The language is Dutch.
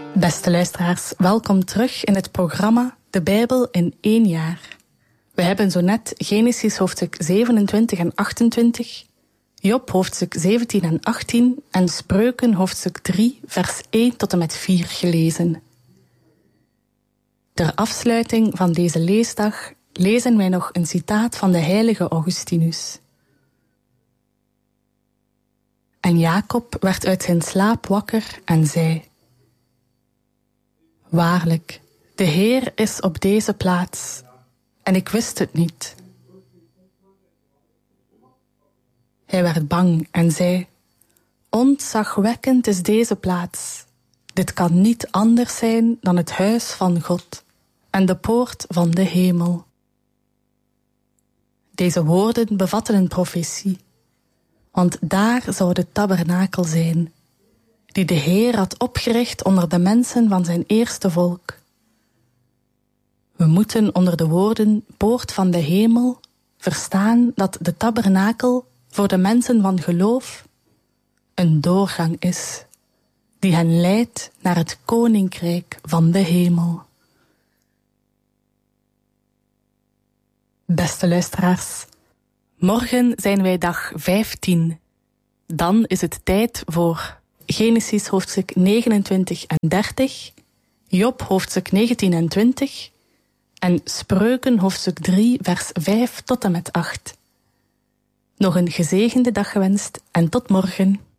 Beste luisteraars, welkom terug in het programma De Bijbel in 1 jaar. We hebben zo net Genesis hoofdstuk 27 en 28, Job hoofdstuk 17 en 18 en Spreuken hoofdstuk 3 vers 1 tot en met 4 gelezen. Ter afsluiting van deze leesdag lezen wij nog een citaat van de heilige Augustinus. En Jacob werd uit zijn slaap wakker en zei: Waarlijk, de Heer is op deze plaats, en ik wist het niet. Hij werd bang en zei: Ontzagwekkend is deze plaats. Dit kan niet anders zijn dan het huis van God en de poort van de hemel. Deze woorden bevatten een profetie, want daar zou de tabernakel zijn, die de Heer had opgericht onder de mensen van zijn eerste volk. We moeten onder de woorden poort van de hemel verstaan dat de tabernakel voor de mensen van geloof een doorgang is, die hen leidt naar het koninkrijk van de hemel. Beste luisteraars, morgen zijn wij dag 15. Dan is het tijd voor Genesis hoofdstuk 29 en 30, Job hoofdstuk 19 en 20 en Spreuken hoofdstuk 3 vers 5 tot en met 8. Nog een gezegende dag gewenst en tot morgen.